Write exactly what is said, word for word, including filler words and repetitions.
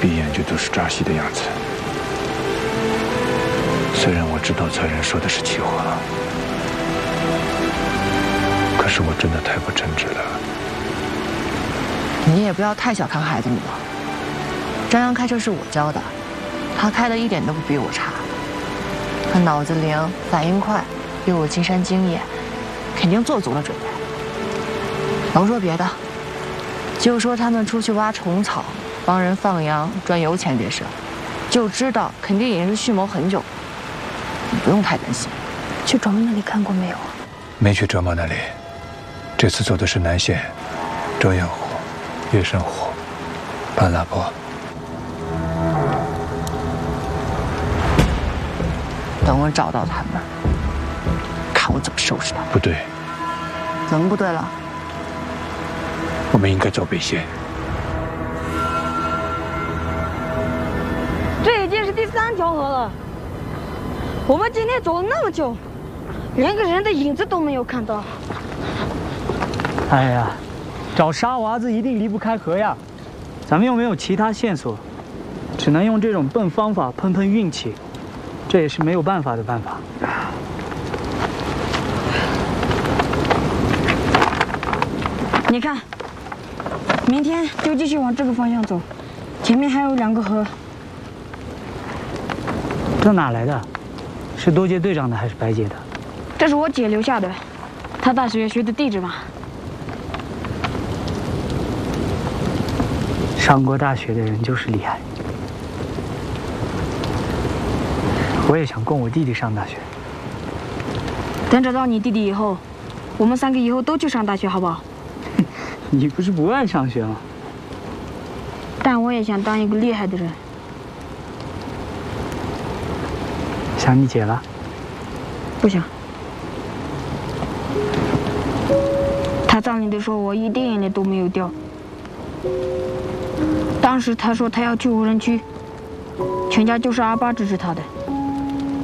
闭眼就都是扎西的样子。虽然我知道财人说的是气话，可是我真的太不称职了。 你也不要太小看孩子们了。张扬开车是我教的，他开的一点都不比我差。他脑子灵，反应快，又有进山经验，肯定做足了准备。甭说别的，就说他们出去挖虫草、帮人放羊、赚油钱这事，就知道肯定已经是蓄谋很久。你不用太担心。 去卓木那里看过没有？ 没去卓木那里，这次走的是南线，周燕湖、月胜湖、半拉坡。 等我找到他们，看我怎么收拾他们。 不对， 怎么不对了？ 我们应该走北线。 这已经是第三条河了。我们今天走了那么久，连个人的影子都没有看到。 哎呀，找沙娃子一定离不开河呀！咱们又没有其他线索，只能用这种笨方法碰碰运气，这也是没有办法的办法。 你看，明天就继续往这个方向走，前面还有两个河。 这哪来的？是多杰队长的还是白姐的？ 这是我姐留下的，她大学学的地质嘛。 上过大学的人就是厉害。我也想供我弟弟上大学。 等找到你弟弟以后，我们三个以后都去上大学，好不好？ 你不是不爱上学吗？ 但我也想当一个厉害的人。 想你姐了？ 不想。她葬礼的时候，我一滴眼泪都没有掉。当时她说她要去无人区，全家就是阿巴支持她的。